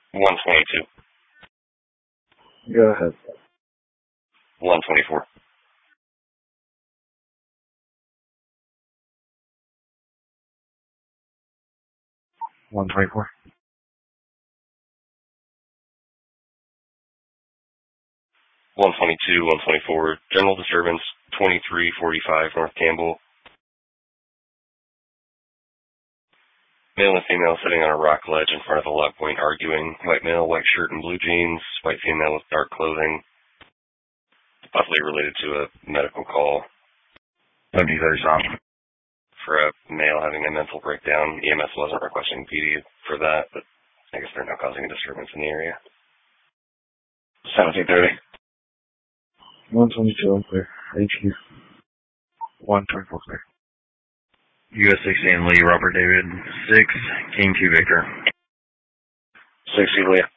122. Go ahead. 124. 124. 122, 124. General disturbance, 2345 North Campbell. Male and female sitting on a rock ledge in front of a log point arguing. White male, white shirt and blue jeans. White female with dark clothing. Possibly related to a medical call. 7030 For a male having a mental breakdown. EMS wasn't requesting PD for that, but I guess they're not causing a disturbance in the area. 1730. 122 clear. HQ. 124 clear. US 16 Lee, Robert David, 6, King 2 Victor. 60 Leah.